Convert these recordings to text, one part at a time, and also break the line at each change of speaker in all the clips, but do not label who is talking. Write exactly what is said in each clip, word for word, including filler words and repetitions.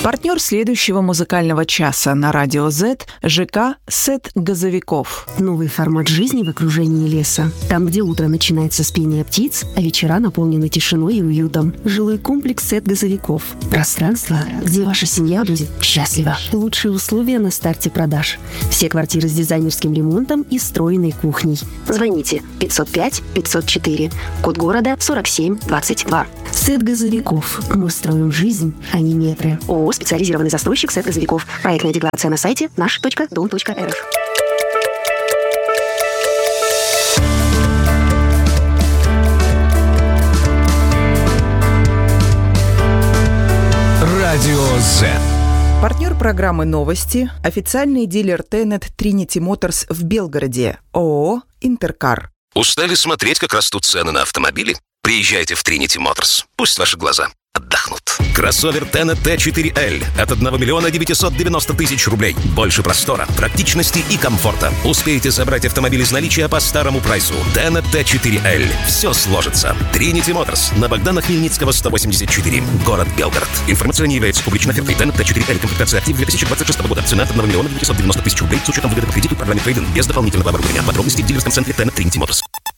Партнер следующего музыкального часа на радио Z – ЖК «Сет газовиков».
Новый формат жизни в окружении леса. Там, где утро начинается с пения птиц, а вечера наполнены тишиной и уютом. Жилой комплекс «Сет газовиков». Пространство, где ваша семья будет счастлива. Лучшие условия на старте продаж. Все квартиры с дизайнерским ремонтом и встроенной кухней. Звоните пятьсот пять пятьсот четыре. Код города сорок семь двадцать два. «Сет газовиков». Мы строим жизнь, а не метры. ООО «Специализированный застройщик «Сет газовиков». Проектная декларация на сайте наш точка дом точка эр эф.
Радио Z.
Партнер программы «Новости» – официальный дилер Тенет Trinity Motors в Белгороде, ООО «Интеркар».
Устали смотреть, как растут цены на автомобили? Приезжайте в Trinity Motors. Пусть ваши глаза отдохнут. Кроссовер Тенет Т четыре Л от одного миллиона девятьсот девяносто тысяч рублей. Больше простора, практичности и комфорта. Успеете забрать автомобиль из наличия по старому прайсу. Тенет Т четыре Л. Все сложится. Trinity Motors на Богдана Хмельницкого сто восемьдесят четыре. Город Белгород. Информация не является публичной офертой. Tенет Т четыре Л. Комплектация актив две тысячи двадцать шестого года. Цена от одного миллиона девятьсот девяносто тысяч рублей с учетом выгоды по кредиту и программе трейд-ин. Без дополнительного оборудования. Подробности в дилерском центре Тенет Trinity Motors.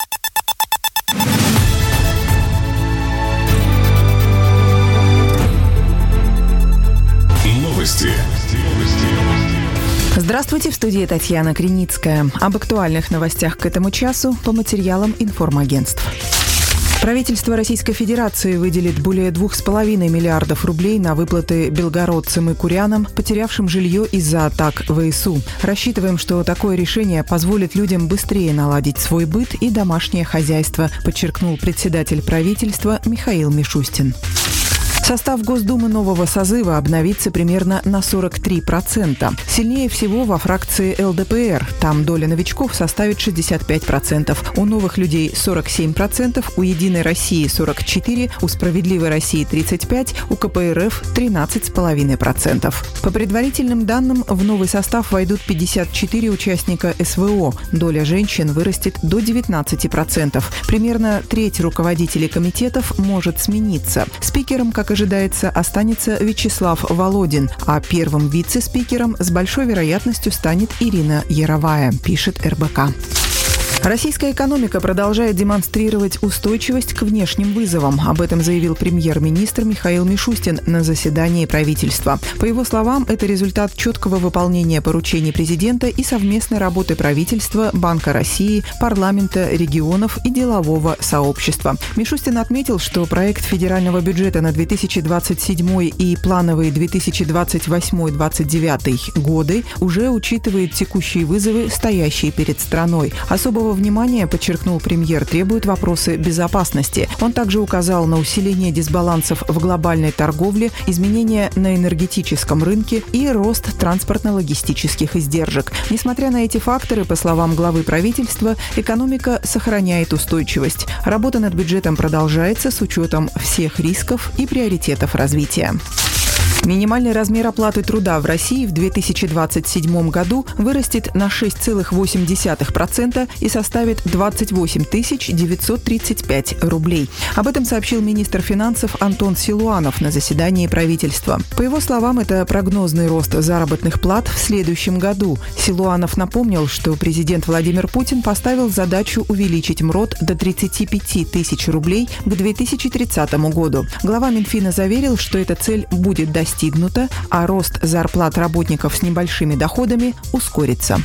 Здравствуйте, в студии Татьяна Криницкая. Об актуальных новостях к этому часу по материалам информагентств. Правительство Российской Федерации выделит более двух с половиной миллиардов рублей на выплаты белгородцам и курянам, потерявшим жилье из-за атак ВСУ. Рассчитываем, что такое решение позволит людям быстрее наладить свой быт и домашнее хозяйство, подчеркнул председатель правительства Михаил Мишустин. Состав Госдумы нового созыва обновится примерно на сорок три процента. Сильнее всего во фракции эл дэ пэ эр. Там доля новичков составит шестьдесят пять процентов. У новых людей сорок семь процентов, у «Единой России» сорок четыре процента, у «Справедливой России» тридцать пять процентов, у ка пэ эр эф тринадцать целых пять десятых процента. По предварительным данным, в новый состав войдут пятьдесят четыре участника эс вэ о. Доля женщин вырастет до девятнадцати процентов. Примерно треть руководителей комитетов может смениться. Спикером, как ожидается, останется Вячеслав Володин, а первым вице-спикером с большой вероятностью станет Ирина Яровая, пишет эр бэ ка. Российская экономика продолжает демонстрировать устойчивость к внешним вызовам. Об этом заявил премьер-министр Михаил Мишустин на заседании правительства. По его словам, это результат четкого выполнения поручений президента и совместной работы правительства, Банка России, парламента, регионов и делового сообщества. Мишустин отметил, что проект федерального бюджета на две тысячи двадцать седьмой и плановые две тысячи двадцать восьмой — двадцать девятый годы уже учитывает текущие вызовы, стоящие перед страной. Особого внимания, подчеркнул премьер, требуют вопросы безопасности. Он также указал на усиление дисбалансов в глобальной торговле, изменения на энергетическом рынке и рост транспортно-логистических издержек. Несмотря на эти факторы, по словам главы правительства, экономика сохраняет устойчивость. Работа над бюджетом продолжается с учетом всех рисков и приоритетов развития. Минимальный размер оплаты труда в России в две тысячи двадцать седьмом году вырастет на шесть целых восемь десятых процента и составит двадцать восемь тысяч девятьсот тридцать пять рублей. Об этом сообщил министр финансов Антон Силуанов на заседании правительства. По его словам, это прогнозный рост заработных плат в следующем году. Силуанов напомнил, что президент Владимир Путин поставил задачу увеличить МРОТ до тридцати пяти тысяч рублей к две тысячи тридцатому году. Глава Минфина заверил, что эта цель будет достигнута, достигнуто, а рост зарплат работников с небольшими доходами ускорится.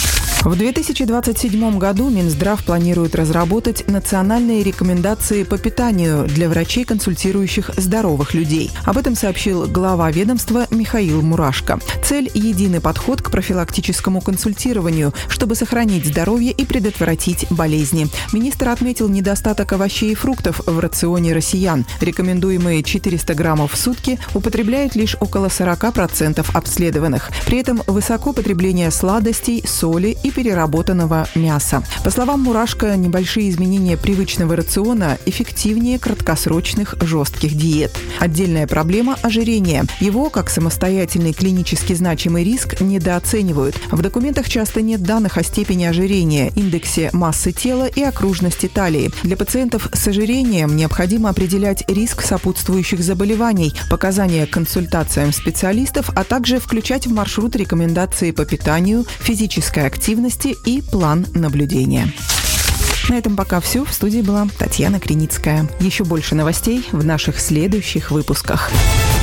В две тысячи двадцать седьмом году Минздрав планирует разработать национальные рекомендации по питанию для врачей, консультирующих здоровых людей. Об этом сообщил глава ведомства Михаил Мурашко. Цель – единый подход к профилактическому консультированию, чтобы сохранить здоровье и предотвратить болезни. Министр отметил недостаток овощей и фруктов в рационе россиян. Рекомендуемые четыреста граммов в сутки употребляют лишь около сорока процентов обследованных. При этом высоко потребление сладостей, соли и переработанного мяса. По словам Мурашко, небольшие изменения привычного рациона эффективнее краткосрочных жестких диет. Отдельная проблема – ожирение. Его, как самостоятельный клинически значимый риск, недооценивают. В документах часто нет данных о степени ожирения, индексе массы тела и окружности талии. Для пациентов с ожирением необходимо определять риск сопутствующих заболеваний, показания к консультациям специалистов, а также включать в маршрут рекомендации по питанию, физической активности и план наблюдения. На этом пока все. В студии была Татьяна Криницкая. Еще больше новостей в наших следующих выпусках.